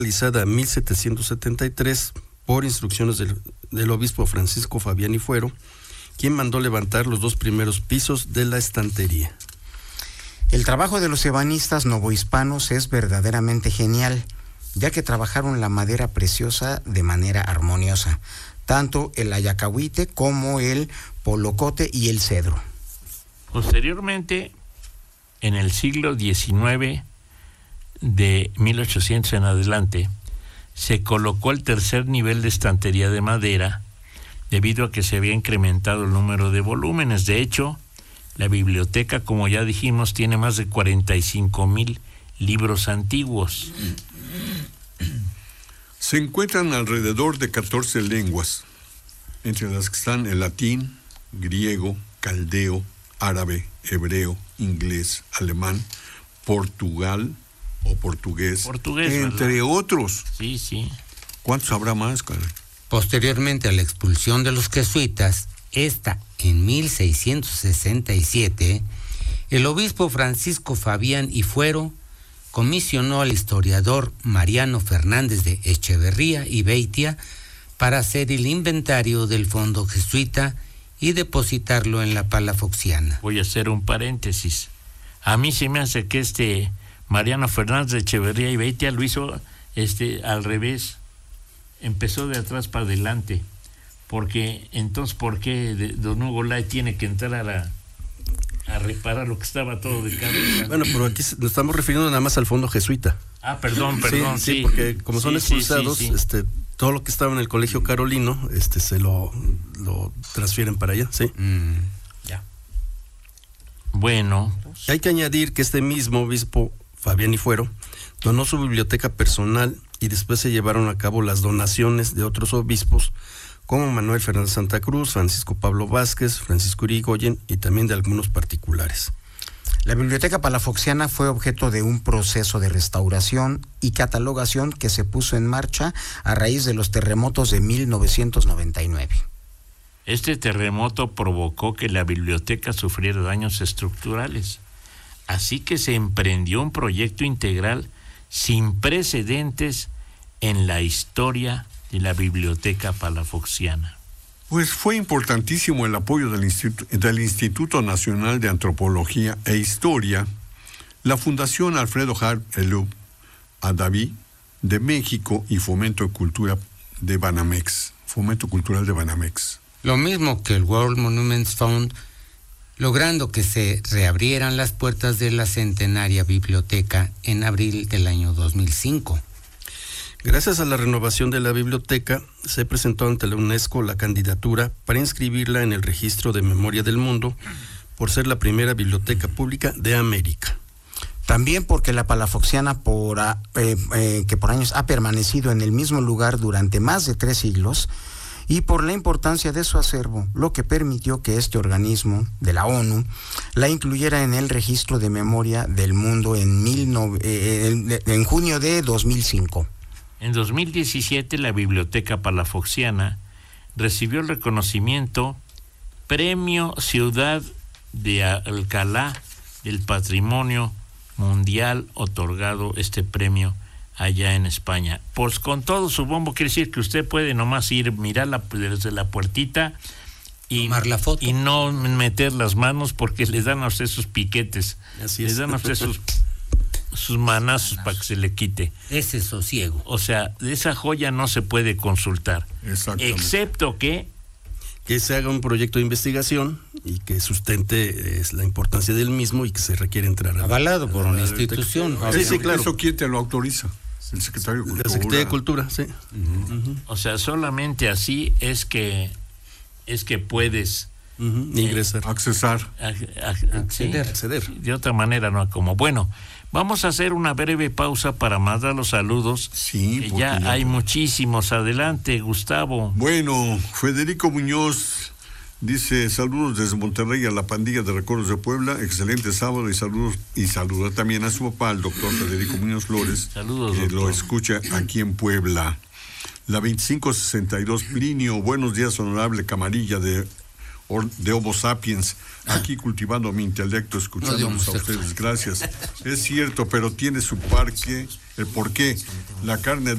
realizada en 1773 por instrucciones del obispo Francisco Fabián y Fuero, quien mandó levantar los 2 primeros pisos de la estantería. El trabajo de los ebanistas novohispanos es verdaderamente genial, ya que trabajaron la madera preciosa de manera armoniosa, tanto el ayacahuite como el polocote y el cedro. Posteriormente, en el siglo XIX, de 1800 en adelante, se colocó el tercer nivel de estantería de madera, debido a que se había incrementado el número de volúmenes. De hecho, la biblioteca, como ya dijimos, tiene más de 45,000 libros antiguos. Se encuentran alrededor de 14 lenguas, entre las que están el latín, griego, caldeo, árabe, hebreo, inglés, alemán, portugués, entre ¿verdad? otros. Sí, sí. ¿Cuántos habrá más, caray? Posteriormente a la expulsión de los jesuitas, en 1667, el obispo Francisco Fabián y Fuero comisionó al historiador Mariano Fernández de Echeverría y Beitia para hacer el inventario del fondo jesuita y depositarlo en la Palafoxiana. Voy a hacer un paréntesis. A mí se me hace que Mariano Fernández de Echeverría y Beitia lo hizo al revés. Empezó de atrás para adelante. Porque entonces, ¿por qué don Hugo Lai tiene que entrar a reparar lo que estaba todo de cabeza? Bueno, pero aquí nos estamos refiriendo nada más al fondo jesuita. Ah, perdón, sí. Sí, porque como son expulsados, sí. Todo lo que estaba en el colegio carolino, se lo transfieren para allá, sí. Ya. Bueno. Pues. Hay que añadir que este mismo obispo, Fabián y Fuero, donó su biblioteca personal y después se llevaron a cabo las donaciones de otros obispos, como Manuel Fernández Santa Cruz, Francisco Pablo Vázquez, Francisco Irigoyen y también de algunos particulares. La biblioteca palafoxiana fue objeto de un proceso de restauración y catalogación que se puso en marcha a raíz de los terremotos de 1999. Este terremoto provocó que la biblioteca sufriera daños estructurales, así que se emprendió un proyecto integral sin precedentes en la historia de la biblioteca palafoxiana. Pues fue importantísimo el apoyo del Instituto Nacional de Antropología e Historia, la Fundación Alfredo Harp Elup Adaví de México y Fomento Cultural de Banamex. Lo mismo que el World Monuments Fund, logrando que se reabrieran las puertas de la centenaria biblioteca en abril del año 2005. Gracias a la renovación de la biblioteca, se presentó ante la UNESCO la candidatura para inscribirla en el Registro de Memoria del Mundo por ser la primera biblioteca pública de América. También porque la palafoxiana, que por años ha permanecido en el mismo lugar durante más de 3 siglos, y por la importancia de su acervo, lo que permitió que este organismo de la ONU la incluyera en el Registro de Memoria del Mundo en junio de 2005. En 2017, la Biblioteca Palafoxiana recibió el reconocimiento Premio Ciudad de Alcalá del Patrimonio Mundial, otorgado este premio allá en España. Pues con todo su bombo, quiere decir que usted puede nomás ir, mirarla desde la puertita y tomar la foto y no meter las manos porque les dan a usted sus piquetes. Así les dan a usted sus manazos para que se le quite. Ese sosiego. O sea, de esa joya no se puede consultar. Excepto que se haga un proyecto de investigación y que sustente la importancia del mismo y que se requiere entrar avalado por una institución. Sí, claro. ¿Eso quién te lo autoriza? El secretario de Cultura. La Secretaría de Cultura, sí. O sea, solamente así es que puedes ingresar, acceder. De otra manera no, como bueno. Vamos a hacer una breve pausa para mandar los saludos. Sí, que ya hay muchísimos. Adelante, Gustavo. Bueno, Federico Muñoz dice: saludos desde Monterrey a la pandilla de Recuerdos de Puebla. Excelente sábado y saludos. Y saluda también a su papá, el doctor Federico Muñoz Flores. Saludos, que doctor. Lo escucha aquí en Puebla. La 2562 Plinio, buenos días, honorable camarilla de Homo Sapiens, aquí cultivando mi intelecto, escuchándonos a ustedes, gracias. Es cierto, pero tiene su porqué. La carne